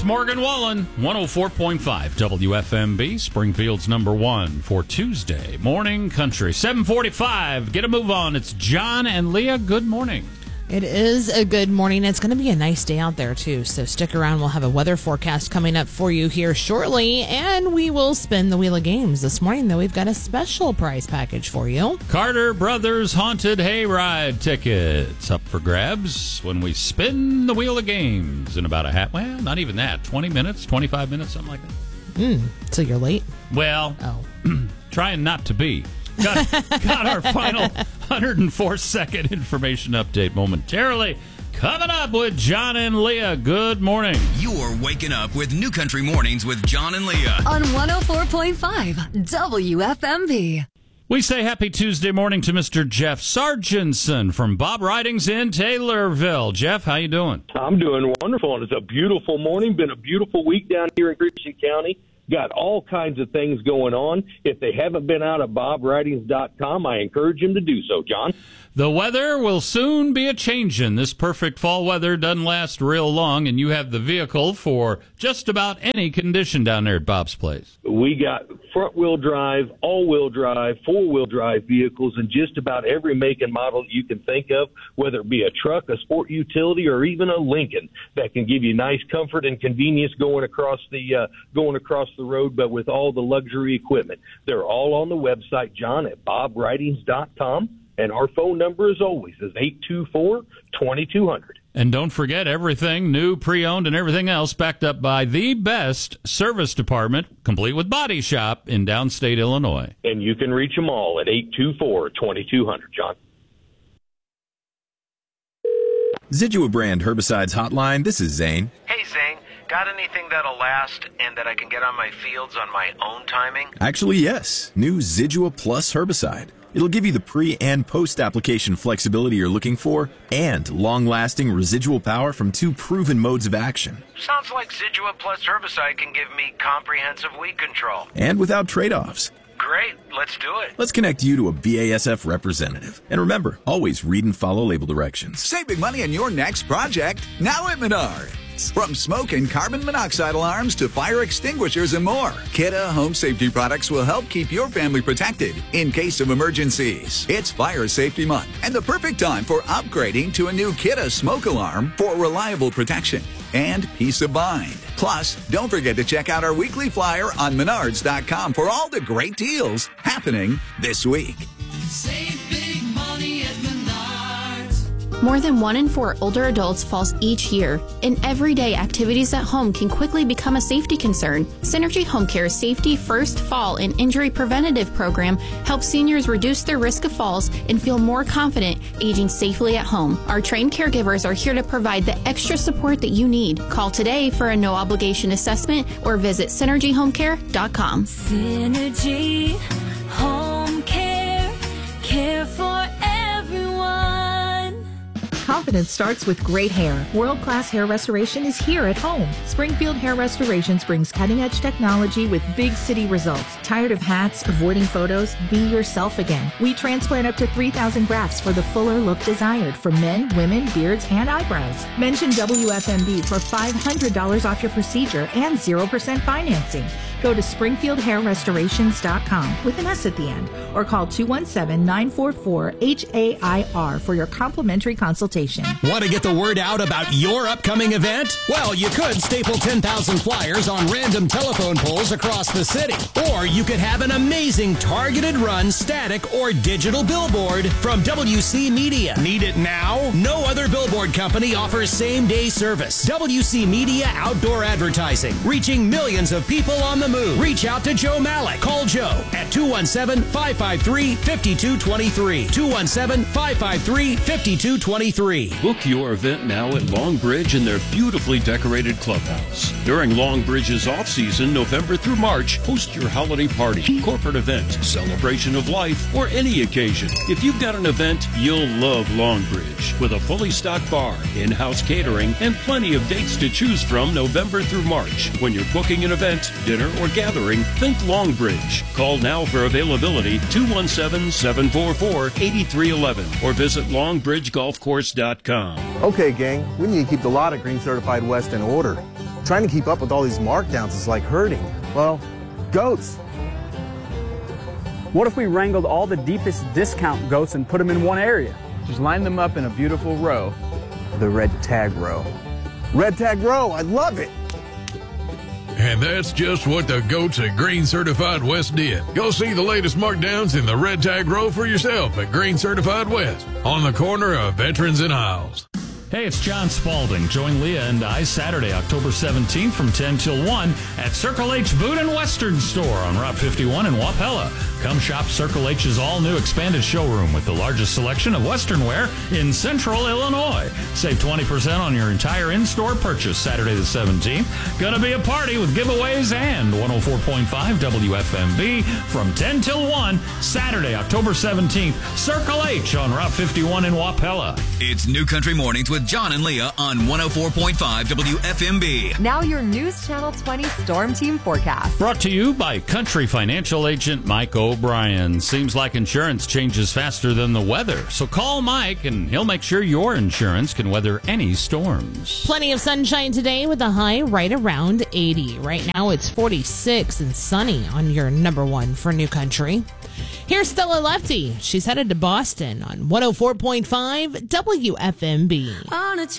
It's Morgan Wallen, 104.5 WFMB, Springfield's number one for Tuesday Morning Country. 7:45. Get a move on. It's John and Leah. Good morning. It is a good morning. It's going to be a nice day out there, too. So stick around. We'll have a weather forecast coming up for you here shortly. And we will spin the Wheel of Games. This morning, though, we've got a special prize package for you. Carter Brothers Haunted Hayride tickets up for grabs when we spin the Wheel of Games in about not even that, 20 minutes, 25 minutes, something like that. So you're late? Well, trying not to be. Got our final 104-second information update momentarily. Coming up with John and Leah. Good morning. You're waking up with New Country Mornings with John and Leah on 104.5 WFMB. We say happy Tuesday morning to Mr. Jeff Sargentson from Bob Ridings in Taylorville. Jeff, how you doing? I'm doing wonderful, and it's a beautiful morning. Been a beautiful week down here in Christian County. Got all kinds of things going on. If they haven't been out at bobridings.com, I encourage them to do so, John. The weather will soon be a-changin'. This perfect fall weather doesn't last real long, and you have the vehicle for just about any condition down there at Bob's place. We got front-wheel drive, all-wheel drive, four-wheel drive vehicles, and just about every make and model you can think of, whether it be a truck, a sport utility, or even a Lincoln that can give you nice comfort and convenience going across the road, but with all the luxury equipment. They're all on the website, John, at bobridings.com. And our phone number, as always, is 824-2200. And don't forget, everything new, pre-owned, and everything else backed up by the best service department, complete with body shop in downstate Illinois. And you can reach them all at 824-2200, John. Zidua brand herbicides hotline. This is Zane. Hey, Zane. Got anything that'll last and that I can get on my fields on my own timing? Actually, yes. New Zidua Plus herbicide. It'll give you the pre- and post-application flexibility you're looking for and long-lasting residual power from two proven modes of action. Sounds like Zidua Plus herbicide can give me comprehensive weed control. And without trade-offs. Great, let's do it. Let's connect you to a BASF representative. And remember, always read and follow label directions. Save big money on your next project, now at Menards. From smoke and carbon monoxide alarms to fire extinguishers and more, Kidde Home Safety products will help keep your family protected in case of emergencies. It's Fire Safety Month and the perfect time for upgrading to a new Kidde smoke alarm for reliable protection and peace of mind. Plus, don't forget to check out our weekly flyer on Menards.com for all the great deals happening this week. Save big money at Menards. More than 1 in 4 older adults falls each year, and everyday activities at home can quickly become a safety concern. Synergy Home Care's Safety First Fall and Injury Preventative Program helps seniors reduce their risk of falls and feel more confident aging safely at home. Our trained caregivers are here to provide the extra support that you need. Call today for a no-obligation assessment or visit SynergyHomeCare.com. Synergy Home Care, care for everyone. Confidence starts with great hair. World-class hair restoration is here at home. Springfield Hair Restorations brings cutting-edge technology with big city results. Tired of hats, avoiding photos? Be yourself again. We transplant up to 3,000 grafts for the fuller look desired for men, women, beards, and eyebrows. Mention WFMB for $500 off your procedure and 0% financing. Go to SpringfieldHairRestorations.com with an S at the end or call 217-944-HAIR for your complimentary consultation. Want to get the word out about your upcoming event? Well, you could staple 10,000 flyers on random telephone poles across the city. Or you could have an amazing targeted run, static, or digital billboard from WC Media. Need it now? No other billboard company offers same-day service. WC Media Outdoor Advertising, reaching millions of people on the move. Reach out to Joe Malik. Call Joe at 217-553-5223. 217-553-5223. Book your event now at Longbridge in their beautifully decorated clubhouse. During Longbridge's off-season, November through March, host your holiday party, corporate event, celebration of life, or any occasion. If you've got an event, you'll love Longbridge. With a fully stocked bar, in-house catering, and plenty of dates to choose from November through March. When you're booking an event, dinner, or gathering, think Longbridge. Call now for availability 217-744-8311 or visit longbridgegolfcourse.com. Okay, gang, we need to keep the Lot of Green Certified West in order. Trying to keep up with all these markdowns is like herding, well, goats. What if we wrangled all the deepest discount goats and put them in one area? Just line them up in a beautiful row. The red tag row. Red tag row, I love it. And that's just what the goats at Green Certified West did. Go see the latest markdowns in the red tag row for yourself at Green Certified West on the corner of Veterans and Isles. Hey, it's John Spalding. Join Leah and I Saturday, October 17th from 10 till 1 at Circle H Boot and Western Store on Route 51 in Wapella. Come shop Circle H's all-new expanded showroom with the largest selection of Western wear in Central Illinois. Save 20% on your entire in-store purchase Saturday the 17th. Gonna be a party with giveaways and 104.5 WFMB from 10 till 1 Saturday, October 17th. Circle H on Route 51 in Wapella. It's New Country Mornings with John and Leah on 104.5 WFMB. Now your News Channel 20 Storm Team forecast. Brought to you by Country Financial Agent Mike O'Brien. Seems like insurance changes faster than the weather. So call Mike and he'll make sure your insurance can weather any storms. Plenty of sunshine today with a high right around 80. Right now it's 46 and sunny on your number one for New Country. Here's Stella Lefty. She's headed to Boston on 104.5 WFMB. On a